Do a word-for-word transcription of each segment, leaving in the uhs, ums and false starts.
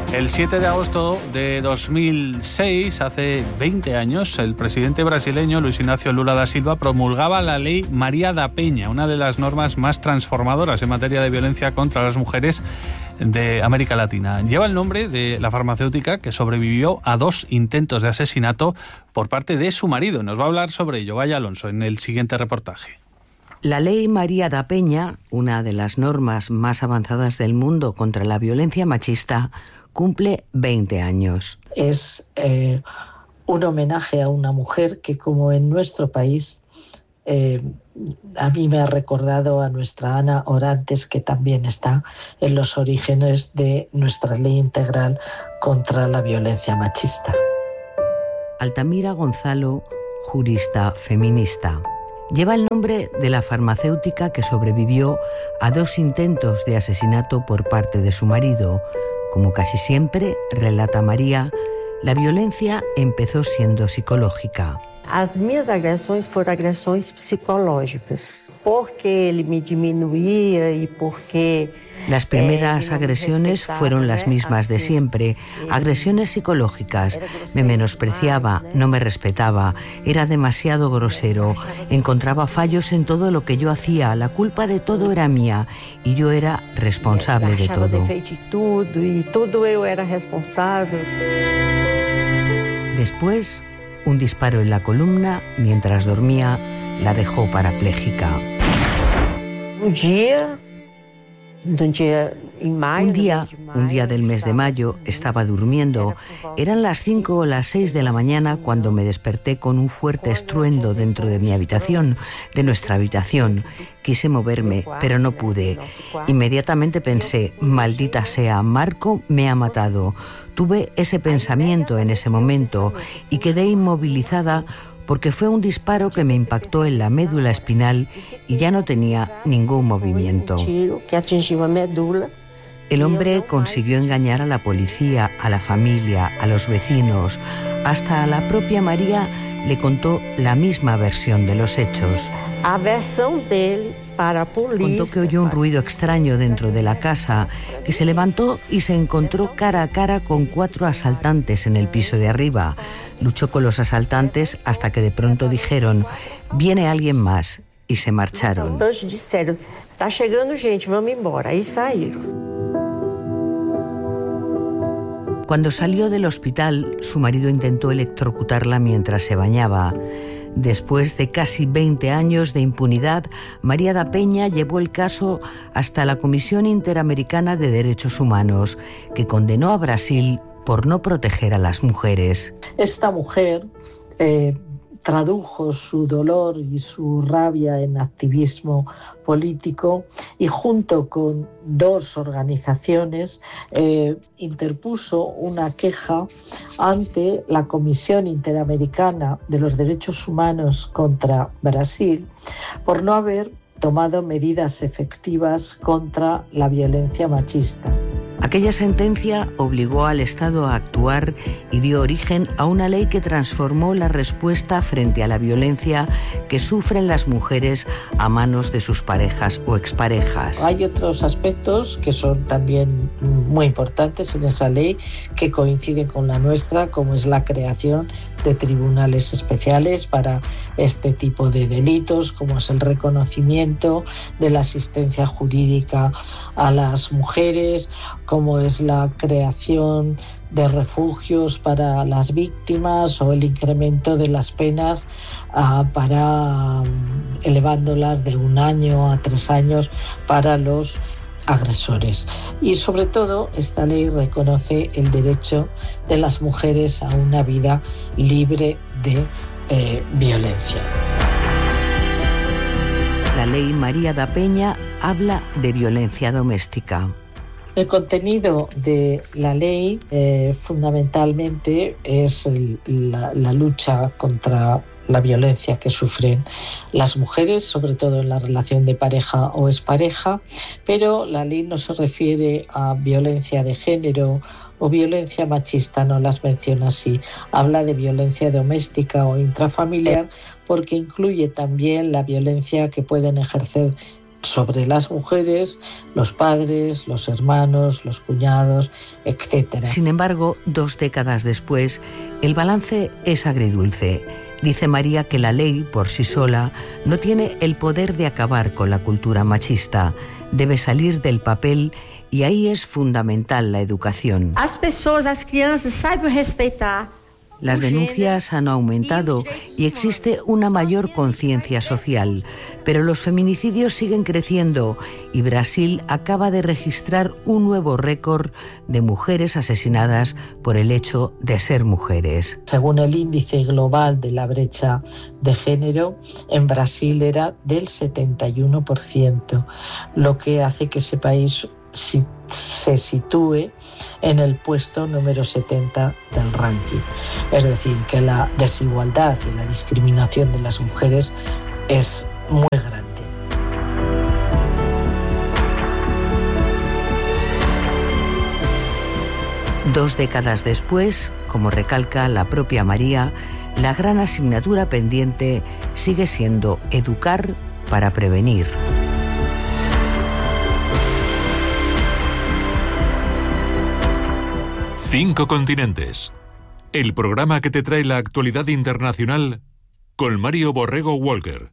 El siete de agosto de dos mil seis, hace veinte años, el presidente brasileño Luis Ignacio Lula da Silva promulgaba la ley María da Penha, una de las normas más transformadoras en materia de violencia contra las mujeres de América Latina. Lleva el nombre de la farmacéutica que sobrevivió a dos intentos de asesinato por parte de su marido. Nos va a hablar sobre ello Vaya Alonso en el siguiente reportaje. La ley María da Penha, una de las normas más avanzadas del mundo contra la violencia machista, cumple veinte años. Es eh, un homenaje a una mujer que, como en nuestro país, eh, a mí me ha recordado a nuestra Ana Orantes, que también está en los orígenes de nuestra ley integral contra la violencia machista. Altamira Gonzalo, jurista feminista. Lleva el nombre de la farmacéutica que sobrevivió a dos intentos de asesinato por parte de su marido. Como casi siempre, relata María, la violencia empezó siendo psicológica. As minhas agressões foram agressões psicológicas, porque ele me diminuía y porque... Las primeras agresiones fueron las mismas de siempre, agresiones psicológicas. Me menospreciaba, no me respetaba, era demasiado grosero, encontraba fallos en todo lo que yo hacía, la culpa de todo era mía y yo era responsable de todo. Y todo yo era responsable. Después, un disparo en la columna mientras dormía la dejó parapléjica. Un día, un día, un día, un día del mes de mayo, estaba durmiendo. Eran las cinco o las seis de la mañana cuando me desperté con un fuerte estruendo dentro de mi habitación, de nuestra habitación. Quise moverme, pero no pude. Inmediatamente pensé, maldita sea, Marco me ha matado. Tuve ese pensamiento en ese momento y quedé inmovilizada porque fue un disparo que me impactó en la médula espinal y ya no tenía ningún movimiento. El hombre consiguió engañar a la policía, a la familia, a los vecinos. Hasta a la propia María le contó la misma versión de los hechos. A versión de él para policía. Contó que oyó un ruido extraño dentro de la casa, que se levantó y se encontró cara a cara con cuatro asaltantes en el piso de arriba. Luchó con los asaltantes hasta que de pronto dijeron, viene alguien más, y se marcharon. Entonces dijeron, está llegando gente, vamos embora, y salieron. Cuando salió del hospital, su marido intentó electrocutarla mientras se bañaba. Después de casi veinte años de impunidad, María da Penha llevó el caso hasta la Comisión Interamericana de Derechos Humanos, que condenó a Brasil por no proteger a las mujeres. Esta mujer eh, tradujo su dolor y su rabia en activismo político y junto con dos organizaciones eh, interpuso una queja ante la Comisión Interamericana de los Derechos Humanos contra Brasil por no haber tomado medidas efectivas contra la violencia machista. Aquella sentencia obligó al Estado a actuar y dio origen a una ley que transformó la respuesta frente a la violencia que sufren las mujeres a manos de sus parejas o exparejas. Hay otros aspectos que son también muy importantes en esa ley que coinciden con la nuestra, como es la creación de tribunales especiales para este tipo de delitos, como es el reconocimiento de la asistencia jurídica a las mujeres, como es la creación de refugios para las víctimas o el incremento de las penas uh, para um, elevándolas de un año a tres años para los agresores. Y sobre todo esta ley reconoce el derecho de las mujeres a una vida libre de eh, violencia. La ley María da Penha habla de violencia doméstica. El contenido de la ley eh, fundamentalmente es el, la, la lucha contra la violencia que sufren las mujeres, sobre todo en la relación de pareja o expareja, pero la ley no se refiere a violencia de género o violencia machista, no las menciona así. Habla de violencia doméstica o intrafamiliar porque incluye también la violencia que pueden ejercer sobre las mujeres, los padres, los hermanos, los cuñados, etcétera. Sin embargo, dos décadas después, el balance es agridulce. Dice María que la ley, por sí sola, no tiene el poder de acabar con la cultura machista. Debe salir del papel y ahí es fundamental la educación. As pessoas, as crianças saibam respeitar. Las denuncias han aumentado y existe una mayor conciencia social, pero los feminicidios siguen creciendo y Brasil acaba de registrar un nuevo récord de mujeres asesinadas por el hecho de ser mujeres. Según el índice global de la brecha de género, en Brasil era del setenta y uno por ciento, lo que hace que ese país si, se sitúe en el puesto número setenta del ranking. Es decir, que la desigualdad y la discriminación de las mujeres es muy grande. Dos décadas después, como recalca la propia María, la gran asignatura pendiente sigue siendo educar para prevenir. Cinco continentes. El programa que te trae la actualidad internacional con Mario Borrego Walker.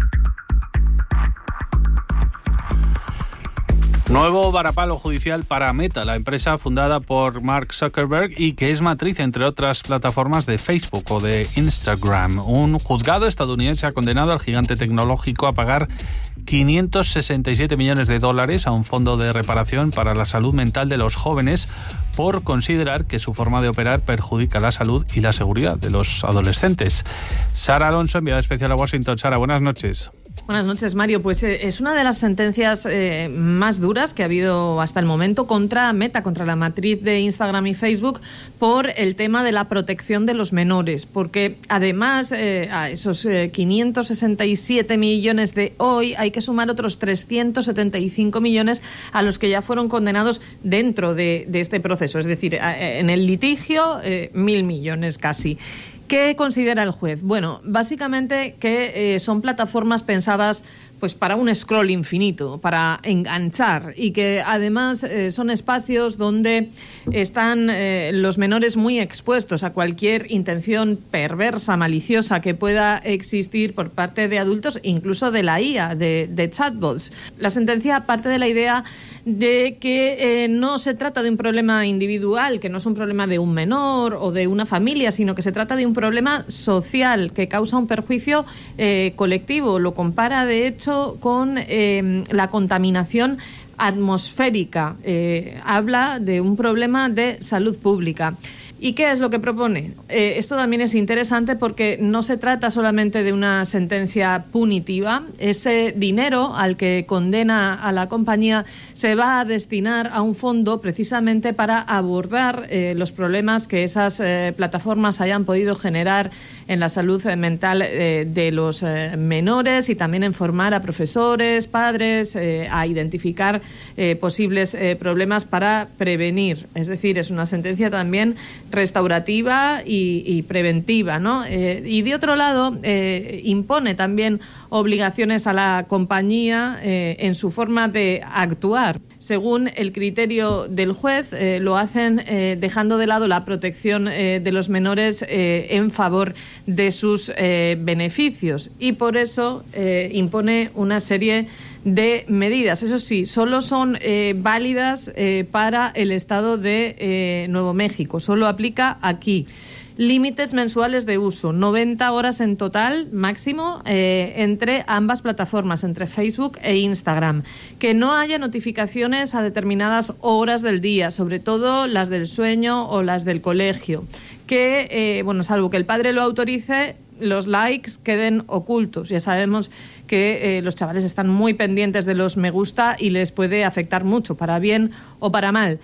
Nuevo varapalo judicial para Meta, la empresa fundada por Mark Zuckerberg y que es matriz, entre otras plataformas, de Facebook o de Instagram. Un juzgado estadounidense ha condenado al gigante tecnológico a pagar quinientos sesenta y siete millones de dólares a un fondo de reparación para la salud mental de los jóvenes por considerar que su forma de operar perjudica la salud y la seguridad de los adolescentes. Sara Alonso, enviada especial a Washington. Sara, buenas noches. Buenas noches, Mario. Pues eh, es una de las sentencias eh, más duras que ha habido hasta el momento contra Meta, contra la matriz de Instagram y Facebook, por el tema de la protección de los menores. Porque además eh, a esos eh, quinientos sesenta y siete millones de hoy hay que sumar otros trescientos setenta y cinco millones a los que ya fueron condenados dentro de, de este proceso. Es decir, eh, en el litigio, eh, mil millones casi. ¿Qué considera el juez? Bueno, básicamente que eh, son plataformas pensadas pues para un scroll infinito, para enganchar, y que además eh, son espacios donde están eh, los menores muy expuestos a cualquier intención perversa, maliciosa que pueda existir por parte de adultos, incluso de la I A, de, de chatbots. La sentencia parte de la idea de que eh, no se trata de un problema individual, que no es un problema de un menor o de una familia, sino que se trata de un problema social que causa un perjuicio eh, colectivo. Lo compara, de hecho, con eh, la contaminación atmosférica. Eh, habla de un problema de salud pública. ¿Y qué es lo que propone? Eh, esto también es interesante porque no se trata solamente de una sentencia punitiva. Ese dinero al que condena a la compañía se va a destinar a un fondo precisamente para abordar eh, los problemas que esas eh, plataformas hayan podido generar en la salud mental eh, de los eh, menores, y también en formar a profesores, padres, eh, a identificar eh, posibles eh, problemas para prevenir. Es decir, es una sentencia también restaurativa y, y preventiva, ¿no? Eh, y de otro lado, eh, impone también obligaciones a la compañía eh, en su forma de actuar. Según el criterio del juez, eh, lo hacen eh, dejando de lado la protección eh, de los menores eh, en favor de sus eh, beneficios, y por eso eh, impone una serie de medidas. Eso sí, solo son eh, válidas eh, para el estado de eh, Nuevo México, solo aplica aquí. Límites mensuales de uso, noventa horas en total máximo eh, entre ambas plataformas, entre Facebook e Instagram. Que no haya notificaciones a determinadas horas del día, sobre todo las del sueño o las del colegio. Que, eh, bueno, salvo que el padre lo autorice, los likes queden ocultos. Ya sabemos que eh, los chavales están muy pendientes de los me gusta y les puede afectar mucho, para bien o para mal.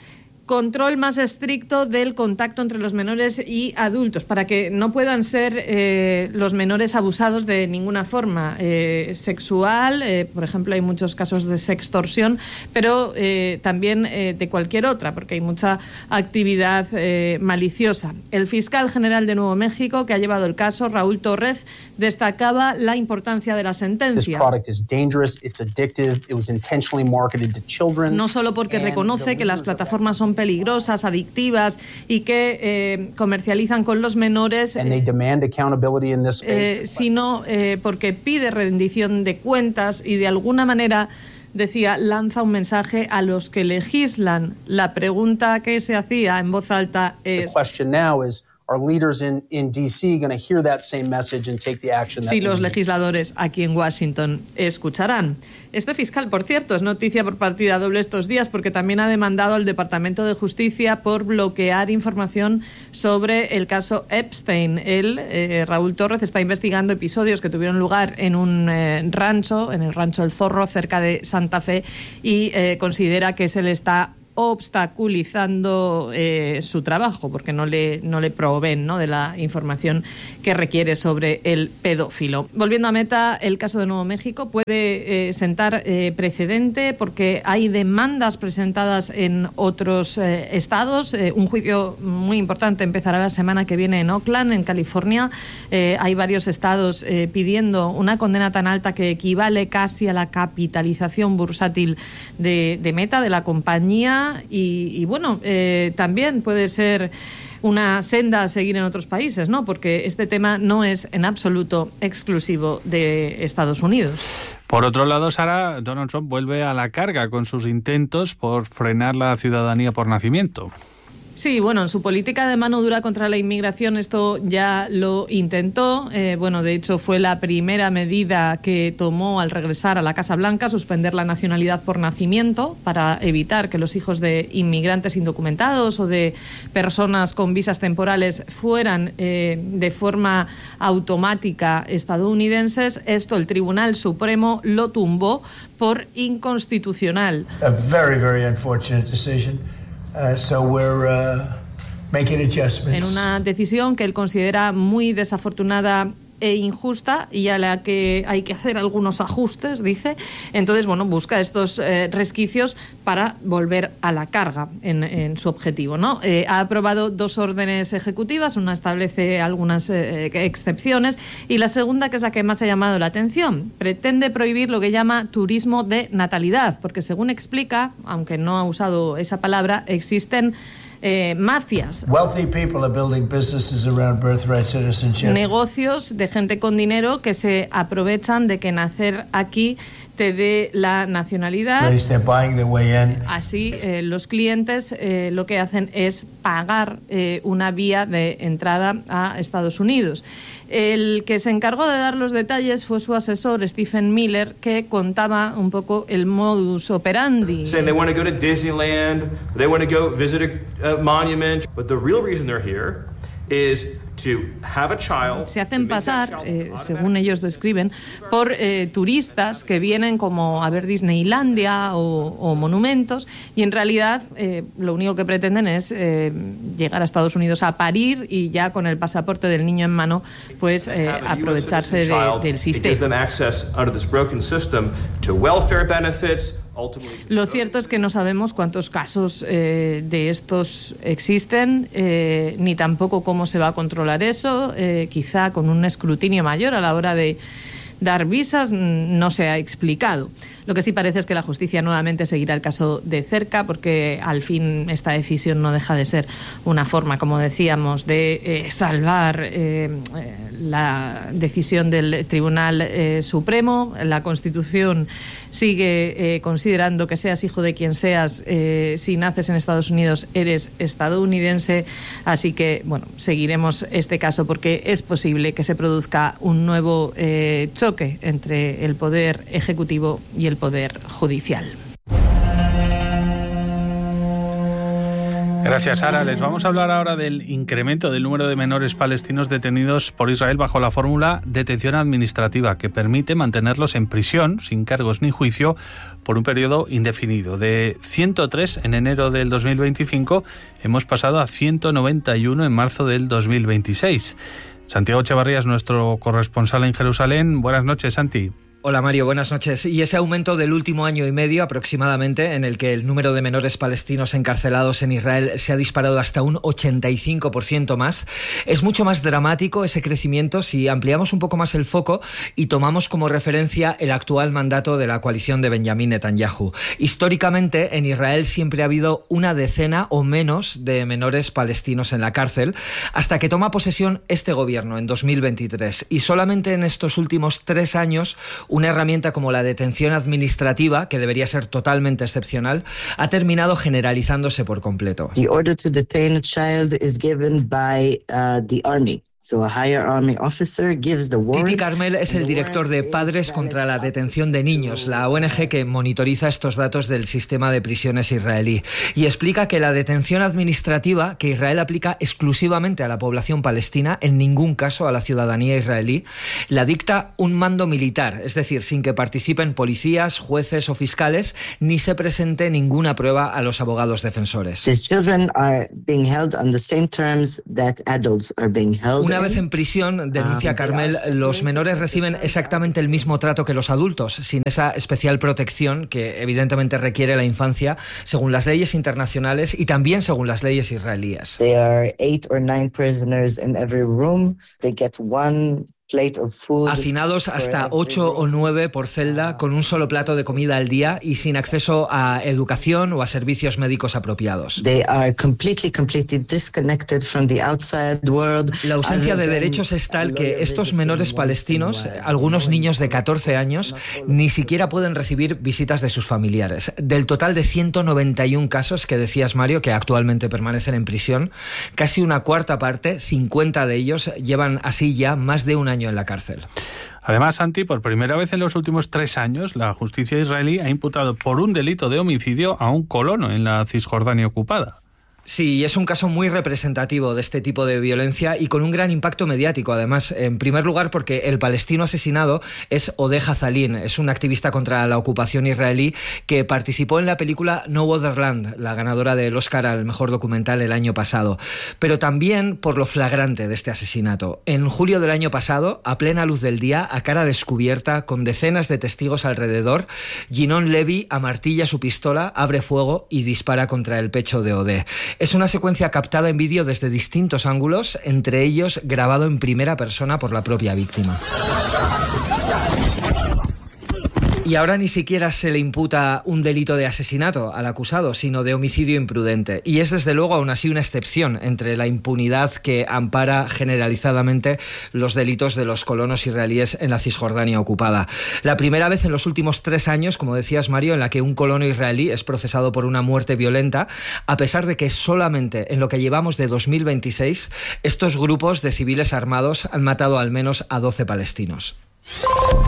control más estricto del contacto entre los menores y adultos, para que no puedan ser eh, los menores abusados de ninguna forma eh, sexual. Eh, por ejemplo, hay muchos casos de sextorsión, pero eh, también eh, de cualquier otra, porque hay mucha actividad eh, maliciosa. El fiscal general de Nuevo México, que ha llevado el caso, Raúl Torrez, destacaba la importancia de la sentencia. No solo porque reconoce que las plataformas son peligrosas, adictivas y que eh, comercializan con los menores, eh, eh, sino eh, porque pide rendición de cuentas y de alguna manera, decía, lanza un mensaje a los que legislan. La pregunta que se hacía en voz alta es: si los legisladores aquí en Washington escucharán. Este fiscal, por cierto, es noticia por partida doble estos días porque también ha demandado al Departamento de Justicia por bloquear información sobre el caso Epstein. Él, eh, Raúl Torrez, está investigando episodios que tuvieron lugar en un eh, rancho, en el rancho El Zorro, cerca de Santa Fe, y eh, considera que se le está obstaculizando eh, su trabajo porque no le, no le proveen, ¿no?, de la información que requiere sobre el pedófilo. Volviendo a Meta, el caso de Nuevo México puede eh, sentar eh, precedente porque hay demandas presentadas en otros eh, estados. Eh, un juicio muy importante empezará la semana que viene en Oakland, en California. Eh, hay varios estados eh, pidiendo una condena tan alta que equivale casi a la capitalización bursátil de, de Meta, de la compañía. Y, y bueno, eh, también puede ser una senda a seguir en otros países, ¿no? Porque este tema no es en absoluto exclusivo de Estados Unidos. Por otro lado, Sara, Donald Trump vuelve a la carga con sus intentos por frenar la ciudadanía por nacimiento. Sí, bueno, en su política de mano dura contra la inmigración esto ya lo intentó. Eh, bueno, de hecho fue la primera medida que tomó al regresar a la Casa Blanca, suspender la nacionalidad por nacimiento para evitar que los hijos de inmigrantes indocumentados o de personas con visas temporales fueran eh, de forma automática estadounidenses. Esto el Tribunal Supremo lo tumbó por inconstitucional. A very, very unfortunate decision. Uh, so we're uh, making adjustments. En una decisión que él considera muy desafortunada e injusta y a la que hay que hacer algunos ajustes, dice. Entonces, bueno, busca estos eh, resquicios para volver a la carga en, en su objetivo, ¿no? Eh, ha aprobado dos órdenes ejecutivas, una establece algunas eh, excepciones y la segunda, que es la que más ha llamado la atención, pretende prohibir lo que llama turismo de natalidad, porque según explica, aunque no ha usado esa palabra, existen Eh, mafias, negocios de gente con dinero que se aprovechan de que nacer aquí te dé la nacionalidad. Así eh, los clientes eh, lo que hacen es pagar eh, una vía de entrada a Estados Unidos. El que se encargó de dar los detalles fue su asesor, Stephen Miller, que contaba un poco el modus operandi. Saying they want to go to Disneyland, they want to go visit a, a monument, but the real reason they're here is to have a child. Se hacen pasar, eh, según ellos describen, por eh, turistas que vienen como a ver Disneylandia o, o monumentos, y en realidad eh, lo único que pretenden es eh, llegar a Estados Unidos a parir y ya con el pasaporte del niño en mano pues eh, aprovecharse de, del sistema. Lo cierto es que no sabemos cuántos casos eh, de estos existen, eh, ni tampoco cómo se va a controlar eso. Eh, quizá con un escrutinio mayor a la hora de dar visas no se ha explicado. Lo que sí parece es que la justicia nuevamente seguirá el caso de cerca, porque al fin esta decisión no deja de ser una forma, como decíamos, de eh, salvar eh, la decisión del Tribunal eh, Supremo. La Constitución sigue eh, considerando que seas hijo de quien seas, eh, si naces en Estados Unidos eres estadounidense. Así que, bueno, seguiremos este caso porque es posible que se produzca un nuevo eh, choque entre el poder ejecutivo y el poder judicial. Gracias, Sara. Les vamos a hablar ahora del incremento del número de menores palestinos detenidos por Israel bajo la fórmula detención administrativa, que permite mantenerlos en prisión sin cargos ni juicio por un periodo indefinido. De ciento tres en enero del dos mil veinticinco hemos pasado a ciento noventa y uno en marzo del dos mil veintiséis. Santiago Echevarría es nuestro corresponsal en Jerusalén. Buenas noches, Santi. Hola Mario, buenas noches. Y ese aumento del último año y medio aproximadamente, en el que el número de menores palestinos encarcelados en Israel se ha disparado hasta un ochenta y cinco por ciento más, es mucho más dramático ese crecimiento si ampliamos un poco más el foco y tomamos como referencia el actual mandato de la coalición de Benjamín Netanyahu. Históricamente, en Israel siempre ha habido una decena o menos de menores palestinos en la cárcel, hasta que toma posesión este gobierno en dos mil veintitrés. Y solamente en estos últimos tres años, una herramienta como la detención administrativa, que debería ser totalmente excepcional, ha terminado generalizándose por completo. The order to detain a child is given by uh, the army. So a higher army officer gives the warrant. Titi Carmel es el director de Padres contra la Detención de Niños, la O N G que monitoriza estos datos del sistema de prisiones israelí, y explica que la detención administrativa, que Israel aplica exclusivamente a la población palestina, en ningún caso a la ciudadanía israelí, la dicta un mando militar, es decir, sin que participen policías, jueces o fiscales, ni se presente ninguna prueba a los abogados defensores. These children are being held on the same terms that adults are being held. Una vez en prisión, denuncia Carmel, los menores reciben exactamente el mismo trato que los adultos, sin esa especial protección que evidentemente requiere la infancia, según las leyes internacionales y también según las leyes israelíes. There are eight or nine prisoners in every room. They get one Hacinados hasta ocho o nueve por celda, con un solo plato de comida al día y sin acceso a educación o a servicios médicos apropiados. They are completely, completely disconnected from the outside world. La ausencia de derechos es tal que estos menores palestinos, algunos niños de catorce años, ni siquiera pueden recibir visitas de sus familiares. Del total de ciento noventa y uno casos que decías, Mario, que actualmente permanecen en prisión, casi una cuarta parte, cincuenta de ellos, llevan así ya más de un año en la cárcel. Además, Santi, por primera vez en los últimos tres años, la justicia israelí ha imputado por un delito de homicidio a un colono en la Cisjordania ocupada. Sí, es un caso muy representativo de este tipo de violencia y con un gran impacto mediático, además. En primer lugar, porque el palestino asesinado es Odeh Hazalin, es un activista contra la ocupación israelí que participó en la película No Other Land, la ganadora del Oscar al mejor documental el año pasado. Pero también por lo flagrante de este asesinato. En julio del año pasado, a plena luz del día, a cara descubierta, con decenas de testigos alrededor, Yinon Levi amartilla su pistola, abre fuego y dispara contra el pecho de Odeh. Es una secuencia captada en vídeo desde distintos ángulos, entre ellos grabado en primera persona por la propia víctima. Y ahora ni siquiera se le imputa un delito de asesinato al acusado, sino de homicidio imprudente. Y es desde luego aún así una excepción entre la impunidad que ampara generalizadamente los delitos de los colonos israelíes en la Cisjordania ocupada. La primera vez en los últimos tres años, como decías, Mario, en la que un colono israelí es procesado por una muerte violenta, a pesar de que solamente en lo que llevamos de dos mil veintiséis, estos grupos de civiles armados han matado al menos a doce palestinos.